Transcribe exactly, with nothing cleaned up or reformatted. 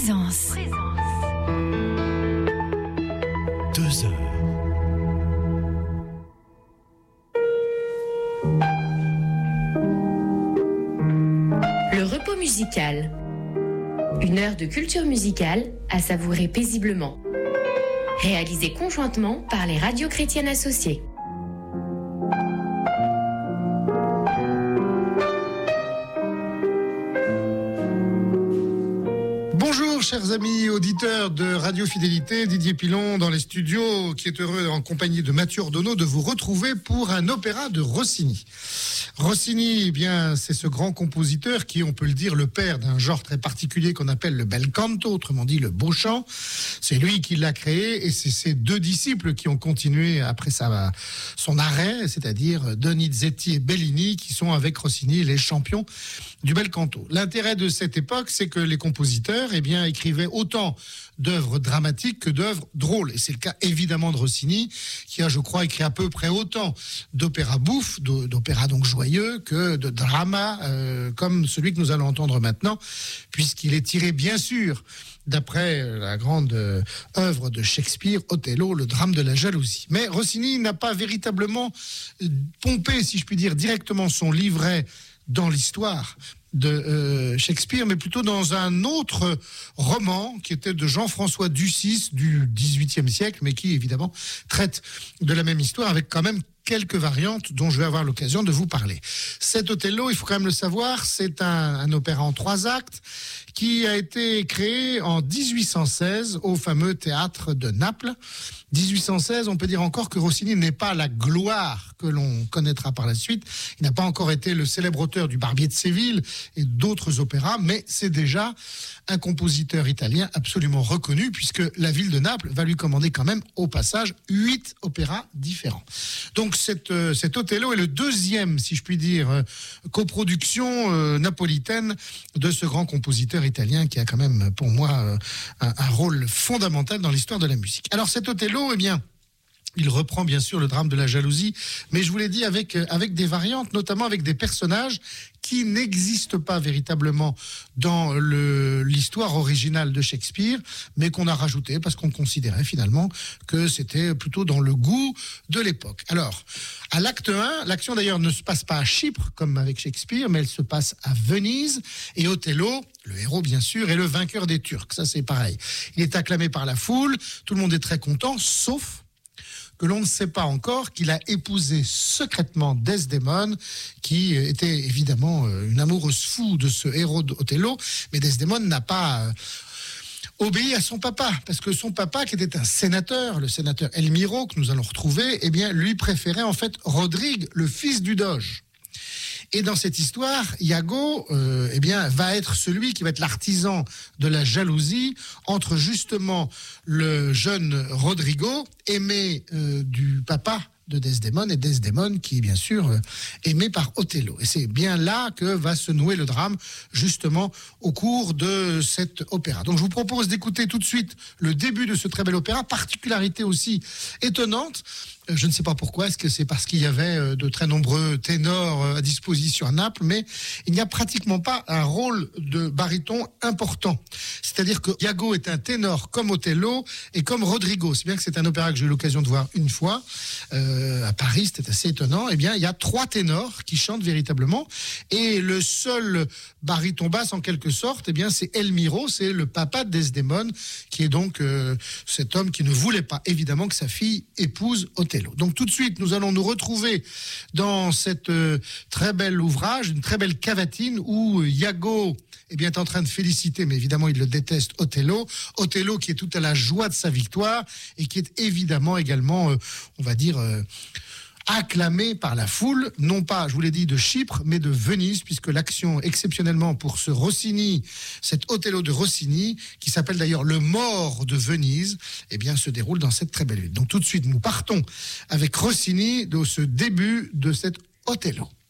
Présence. Deux heures. Le repos musical. Une heure de culture musicale à savourer paisiblement. Réalisée conjointement par les radios chrétiennes associées. Bonjour chers amis auditeurs de Radio Fidélité, Didier Pilon dans les studios qui est heureux en compagnie de Mathieu Ordonneau de vous retrouver pour un opéra de Rossini. Rossini, eh bien, c'est ce grand compositeur qui, on peut le dire, le père d'un genre très particulier qu'on appelle le bel canto, autrement dit le beau chant. C'est lui qui l'a créé et c'est ses deux disciples qui ont continué après sa, son arrêt, c'est-à-dire Donizetti et Bellini, qui sont avec Rossini les champions du bel canto. L'intérêt de cette époque, c'est que les compositeurs, eh bien, écrivaient autant d'œuvres dramatiques que d'œuvres drôles. Et c'est le cas évidemment de Rossini, qui a, je crois, écrit à peu près autant d'opéras bouffes, d'opéras donc joyeux, que de dramas, euh, comme celui que nous allons entendre maintenant, puisqu'il est tiré, bien sûr, d'après la grande euh, œuvre de Shakespeare, Othello, le drame de la jalousie. Mais Rossini n'a pas véritablement euh, pompé, si je puis dire, directement son livret dans l'histoire de euh, Shakespeare, mais plutôt dans un autre roman qui était de Jean-François Ducis du dix-huitième siècle, mais qui évidemment traite de la même histoire avec quand même quelques variantes dont je vais avoir l'occasion de vous parler. Cet Othello, il faut quand même le savoir, c'est un, un opéra en trois actes qui a été créé en dix-huit cent seize au fameux théâtre de Naples. dix-huit cent seize, on peut dire encore que Rossini n'est pas la gloire que l'on connaîtra par la suite. Il n'a pas encore été le célèbre auteur du Barbier de Séville et d'autres opéras, mais c'est déjà un compositeur italien absolument reconnu puisque la ville de Naples va lui commander quand même au passage huit opéras différents. Donc cet, euh, cet Othello est le deuxième, si je puis dire, euh, coproduction euh, napolitaine de ce grand compositeur italien qui a quand même pour moi euh, un, un rôle fondamental dans l'histoire de la musique. Alors cet Othello, eh bien, il reprend bien sûr le drame de la jalousie, mais je vous l'ai dit avec, avec des variantes, notamment avec des personnages qui n'existent pas véritablement dans le, l'histoire originale de Shakespeare, mais qu'on a rajouté parce qu'on considérait finalement que c'était plutôt dans le goût de l'époque. Alors, à l'acte un, l'action d'ailleurs ne se passe pas à Chypre, comme avec Shakespeare, mais elle se passe à Venise, et Othello, le héros bien sûr, est le vainqueur des Turcs. Ça c'est pareil. Il est acclamé par la foule, tout le monde est très content, sauf que l'on ne sait pas encore qu'il a épousé secrètement Desdémone, qui était évidemment une amoureuse fou de ce héros d'Othello, mais Desdémone n'a pas euh, obéi à son papa, parce que son papa, qui était un sénateur, le sénateur Elmiro, que nous allons retrouver, eh bien, lui préférait en fait Rodrigue, le fils du doge. Et dans cette histoire, Iago euh, eh bien, va être celui qui va être l'artisan de la jalousie entre justement le jeune Rodrigo, aimé euh, du papa de Desdémone, et Desdémone qui est bien sûr euh, aimé par Othello. Et c'est bien là que va se nouer le drame, justement au cours de cet opéra. Donc je vous propose d'écouter tout de suite le début de ce très bel opéra, particularité aussi étonnante. Je ne sais pas pourquoi, est-ce que c'est parce qu'il y avait de très nombreux ténors à disposition à Naples, mais il n'y a pratiquement pas un rôle de baryton important. C'est-à-dire que Iago est un ténor comme Othello et comme Rodrigo. C'est bien que c'est un opéra que j'ai eu l'occasion de voir une fois euh, à Paris, c'était assez étonnant. Eh bien, il y a trois ténors qui chantent véritablement et le seul baryton basse en quelque sorte, eh bien, c'est Elmiro, c'est le papa de Desdémone, qui est donc euh, cet homme qui ne voulait pas évidemment que sa fille épouse Othello. Donc tout de suite, nous allons nous retrouver dans cette euh, très bel ouvrage, une très belle cavatine où Iago eh bien, est en train de féliciter, mais évidemment il le déteste, Othello. Othello qui est tout à la joie de sa victoire et qui est évidemment également, euh, on va dire... Euh, acclamé par la foule, non pas, je vous l'ai dit, de Chypre, mais de Venise, puisque l'action, exceptionnellement pour ce Rossini, cet Othello de Rossini, qui s'appelle d'ailleurs le Mort de Venise, eh bien, se déroule dans cette très belle ville. Donc tout de suite, nous partons avec Rossini de ce début de cet Othello.